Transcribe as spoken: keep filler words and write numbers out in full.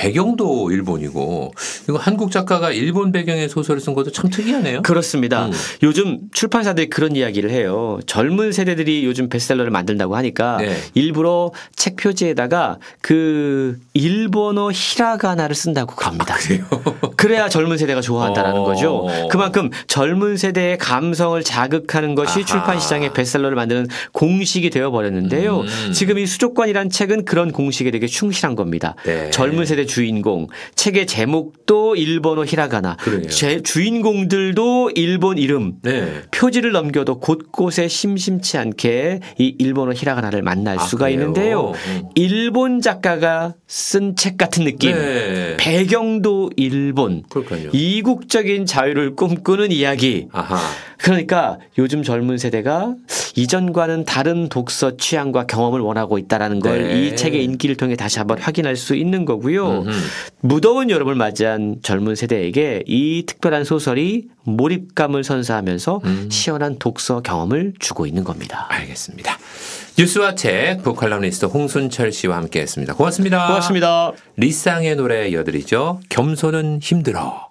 배경도 일본이고 이거 한국 작가가 일본 배경의 소설을 쓴 것도 참 특이하네요. 그렇습니다. 음. 요즘 출판사들이 그런 이야기를 해요. 젊은 세대들이 요즘 베스트셀러를 만든다고 하니까 네. 일부러 책 표지에다가 그 일본어 히라가나를 쓴다고 그럽니다. 아, 그래요? 그래야 젊은 세대가 좋아한다라는 어. 거죠. 그만큼 젊은 세대의 감성을 자극하는 것이 아하. 출판 시장의 베스트셀러를 만드는 공식이 되어 버렸는데요. 음. 지금 이 수족관이란 책은 그런 공식에 되게 충실한 겁니다. 네. 젊은 세대 주인공, 책의 제목도 일본어 히라가나, 그러게요. 제 주인공들도 일본 이름, 네. 표지를 넘겨도 곳곳에 심심치 않게 이 일본어 히라가나를 만날 아, 수가 그래요? 있는데요. 음. 일본 작가가 쓴 책 같은 느낌. 네. 배경도 일본. 그렇군요. 이국적인 자유를 꿈꾸는 이야기. 아하. 그러니까 요즘 젊은 세대가 이전과는 다른 독서 취향과 경험을 원하고 있다는 걸 이 네. 책의 인기를 통해 다시 한번 확인할 수 있는 거고요. 음흠. 무더운 여름을 맞이한 젊은 세대에게 이 특별한 소설이 몰입감을 선사하면서 음. 시원한 독서 경험을 주고 있는 겁니다. 알겠습니다. 뉴스와 책 북칼럼니스트 홍순철 씨와 함께했습니다. 고맙습니다. 고맙습니다. 리쌍의 노래 이어드리죠. 겸손은 힘들어.